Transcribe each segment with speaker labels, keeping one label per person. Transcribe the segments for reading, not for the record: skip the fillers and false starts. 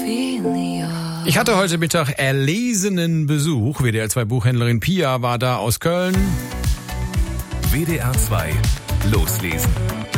Speaker 1: Ich hatte heute Mittag erlesenen Besuch. WDR 2 Buchhändlerin Pia war da aus Köln.
Speaker 2: WDR 2 loslesen.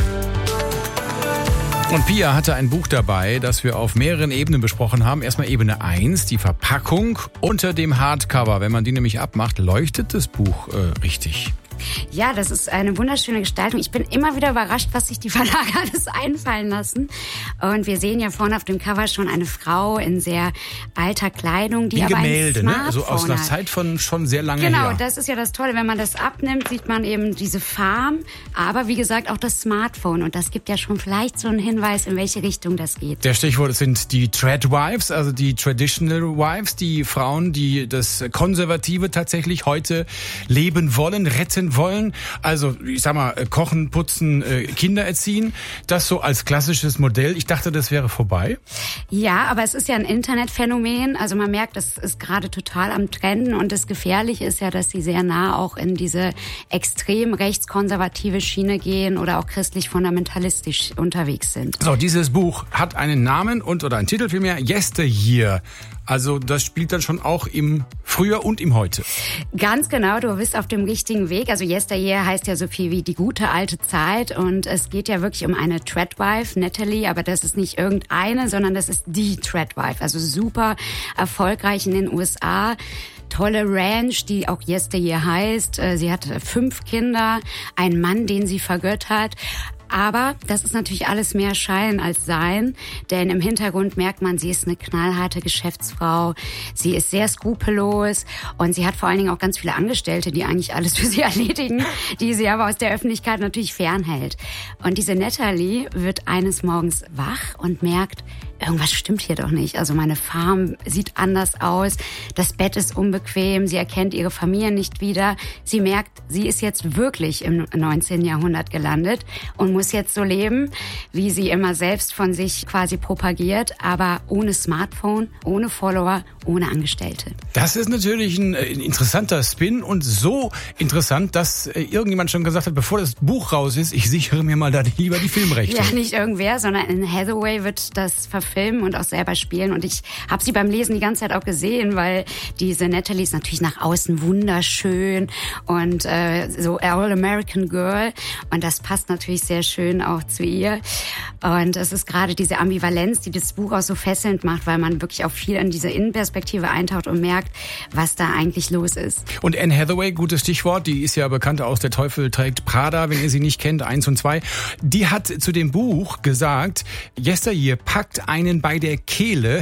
Speaker 1: Und Pia hatte ein Buch dabei, das wir auf mehreren Ebenen besprochen haben. Erstmal Ebene 1, die Verpackung unter dem Hardcover. Wenn man die nämlich abmacht, leuchtet das Buch richtig.
Speaker 3: Ja, das ist eine wunderschöne Gestaltung. Ich bin immer wieder überrascht, was sich die Verlage alles einfallen lassen. Und wir sehen ja vorne auf dem Cover schon eine Frau in sehr alter Kleidung, die
Speaker 1: wie
Speaker 3: aber
Speaker 1: Gemälde,
Speaker 3: ein Smartphone
Speaker 1: ne? So aus einer
Speaker 3: hat.
Speaker 1: Zeit von schon sehr lange her.
Speaker 3: Genau, das ist ja das Tolle. Wenn man das abnimmt, sieht man eben diese Farm, aber wie gesagt auch das Smartphone. Und das gibt ja schon vielleicht so einen Hinweis, in welche Richtung das geht.
Speaker 1: Der Stichwort sind die Tradwives, also die Traditional Wives, die Frauen, die das Konservative tatsächlich heute leben wollen, retten wollen. Also, ich sag mal, kochen, putzen, Kinder erziehen. Das so als klassisches Modell. Ich dachte, das wäre vorbei.
Speaker 3: Ja, aber es ist ja ein Internetphänomen. Also man merkt, das ist gerade total am Trenden. Und das Gefährliche ist ja, dass sie sehr nah auch in diese extrem rechtskonservative Schiene gehen oder auch christlich-fundamentalistisch unterwegs sind.
Speaker 1: So, dieses Buch hat einen Namen oder einen Titel vielmehr, Yesteryear. Also das spielt dann schon auch im Früher und im Heute.
Speaker 3: Ganz genau, du bist auf dem richtigen Weg. Also Yesteryear heißt ja so viel wie die gute alte Zeit. Und es geht ja wirklich um eine Tradwife, Natalie. Aber das ist nicht irgendeine, sondern das ist die Tradwife. Also super erfolgreich in den USA. Tolle Ranch, die auch Yesteryear heißt. Sie hat 5 Kinder, einen Mann, den sie vergöttert. Aber das ist natürlich alles mehr Schein als Sein, denn im Hintergrund merkt man, sie ist eine knallharte Geschäftsfrau, sie ist sehr skrupellos und sie hat vor allen Dingen auch ganz viele Angestellte, die eigentlich alles für sie erledigen, die sie aber aus der Öffentlichkeit natürlich fernhält. Und diese Natalie wird eines Morgens wach und merkt, irgendwas stimmt hier doch nicht. Also meine Farm sieht anders aus, das Bett ist unbequem, sie erkennt ihre Familie nicht wieder. Sie merkt, sie ist jetzt wirklich im 19. Jahrhundert gelandet und muss jetzt so leben, wie sie immer selbst von sich quasi propagiert, aber ohne Smartphone, ohne Follower, ohne Angestellte.
Speaker 1: Das ist natürlich ein interessanter Spin und so interessant, dass irgendjemand schon gesagt hat, bevor das Buch raus ist, ich sichere mir mal da lieber die Filmrechte.
Speaker 3: Ja, nicht irgendwer, sondern Anne Hathaway wird das verfilmen und auch selber spielen. Und ich habe sie beim Lesen die ganze Zeit auch gesehen, weil diese Natalie ist natürlich nach außen wunderschön und so All-American Girl. Und das passt natürlich sehr schön auch zu ihr. Und es ist gerade diese Ambivalenz, die das Buch auch so fesselnd macht, weil man wirklich auch viel in diese Innenperspektive eintaucht und merkt, was da eigentlich los ist.
Speaker 1: Und Anne Hathaway, gutes Stichwort, die ist ja bekannt aus Der Teufel trägt Prada, wenn ihr sie nicht kennt, 1 und 2. Die hat zu dem Buch gesagt, Yesteryear packt einen bei der Kehle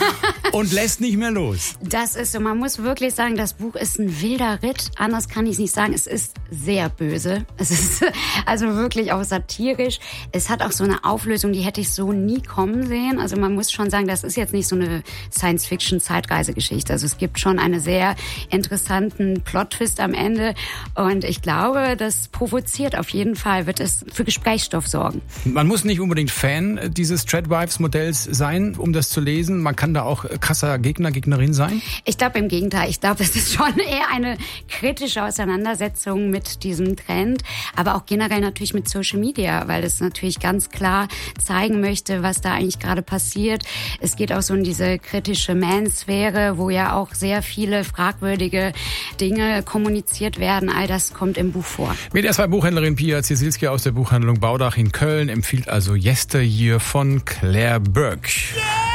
Speaker 1: und lässt nicht mehr los.
Speaker 3: Das ist so, man muss wirklich sagen, das Buch ist ein wilder Ritt, anders kann ich es nicht sagen. Es ist sehr böse, es ist also wirklich auch satirisch. Es hat auch so eine Auflösung, die hätte ich so nie kommen sehen. Also man muss schon sagen, das ist jetzt nicht so eine Science-Fiction-Zeitreisegeschichte. Also es gibt schon einen sehr interessanten Plot-Twist am Ende und ich glaube, das provoziert auf jeden Fall, wird es für Gesprächsstoff sorgen.
Speaker 1: Man muss nicht unbedingt Fan dieses Tradwives-Modells sein, um das zu lesen. Man kann da auch krasser Gegnerin sein?
Speaker 3: Ich glaube im Gegenteil. Ich glaube, es ist schon eher eine kritische Auseinandersetzung mit diesem Trend, aber auch generell natürlich mit Social Media, weil es natürlich ganz klar zeigen möchte, was da eigentlich gerade passiert. Es geht auch so in diese kritische Man-Sphäre, wo ja auch sehr viele fragwürdige Dinge kommuniziert werden. All das kommt im Buch vor.
Speaker 1: WDR 2 Buchhändlerin Pia Ziesilski aus der Buchhandlung Baudach in Köln empfiehlt also Yesteryear von Claire Böck.